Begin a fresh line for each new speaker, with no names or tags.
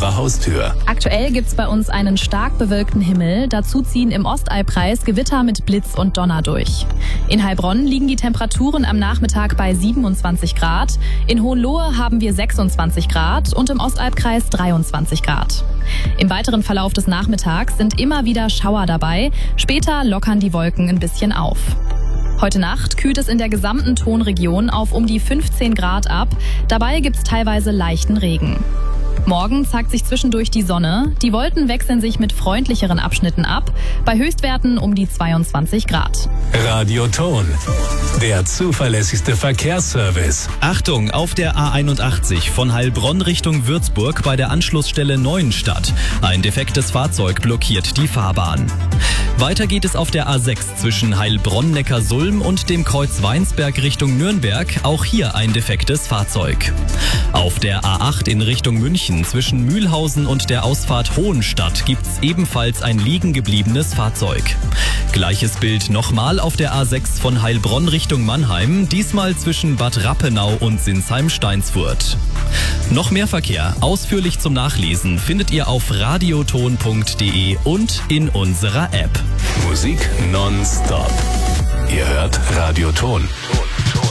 eurer Haustür.
Aktuell gibt's bei uns einen stark bewölkten Himmel. Dazu ziehen im Ostallkreis Gewitter mit Blitz und Donner durch. In Heilbronn liegen die Temperaturen am Nachmittag bei 27 Grad. In Hohenlohe haben wir 26 Grad und im Ostalbkreis 23 Grad. Im weiteren Verlauf des Nachmittags sind immer wieder Schauer dabei. Später lockern die Wolken ein bisschen auf. Heute Nacht kühlt es in der gesamten Tonregion auf um die 15 Grad ab. Dabei gibt's teilweise leichten Regen. Morgen zeigt sich zwischendurch die Sonne. Die Wolken wechseln sich mit freundlicheren Abschnitten ab. Bei Höchstwerten um die 22 Grad.
Radio Ton, der zuverlässigste Verkehrsservice.
Achtung, auf der A81 von Heilbronn Richtung Würzburg bei der Anschlussstelle Neuenstadt. Ein defektes Fahrzeug blockiert die Fahrbahn. Weiter geht es auf der A6 zwischen Heilbronn-Neckarsulm und dem Kreuz Weinsberg Richtung Nürnberg. Auch hier ein defektes Fahrzeug. Auf der A8 in Richtung München zwischen Mühlhausen und der Ausfahrt Hohenstadt gibt's ebenfalls ein liegen gebliebenes Fahrzeug. Gleiches Bild nochmal auf der A6 von Heilbronn Richtung Mannheim, diesmal zwischen Bad Rappenau und Sinsheim-Steinsfurt. Noch mehr Verkehr, ausführlich zum Nachlesen, findet ihr auf radioton.de und in unserer App.
Musik nonstop. Ihr hört Radio Ton.